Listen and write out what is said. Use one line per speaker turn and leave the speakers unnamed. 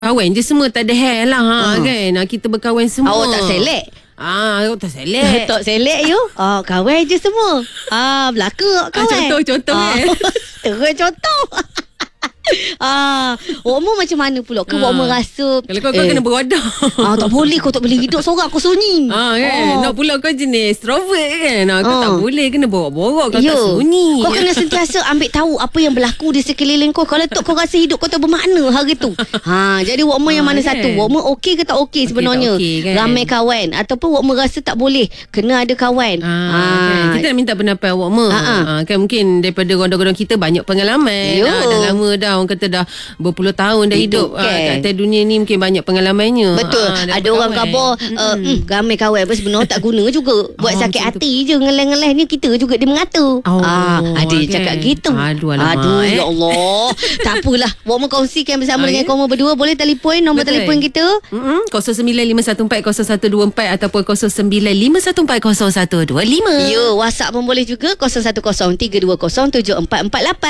Kawan je semua, tak ada hair lah kan. Kita berkawan semua.
Awak tak selek?
Awak tak selek.
Tak selek you. Kawan je semua. Belaka kawan.
Contoh
Terus contoh. Wakmu macam mana pula? Ke wakmu rasa
kalau kau kena berwadah.
tak boleh, kau tak boleh hidup seorang, kau sunyi.
Kan. Nak pula kau jenis extrovert kan. Kau tak boleh, kena borak-borak. Kau tak sunyi.
Kau kena sentiasa ambil tahu apa yang berlaku di sekeliling kau. Kalau tak, kau rasa hidup kau tak bermakna hari tu. Jadi wakmu yang mana satu? Wakmu okey ke tak okey sebenarnya?
Kan?
Ramai kawan ataupun wakmu rasa tak boleh, kena ada kawan.
Kan. Kita nak minta pendapat wakmu. Kan mungkin daripada gondang-gondang kita banyak pengalaman. Dah lama dah. Orang kata dah berpuluh tahun dah hidup kat atas dunia ni, mungkin banyak pengalamannya.
Betul. Ada orang khabar ramai kawan apa sebenarnya tak guna juga. Buat sakit hati je, ngeleh-ngeleh ni kita juga dia mengata. Ada yang cakap gitu.
Aduh
ya Allah. Tak apalah, wakmu kongsikan bersama dengan kamu berdua. Boleh telefon nombor telefon kita
0951400124 ataupun 0951400125.
WhatsApp pun boleh juga 0103207448.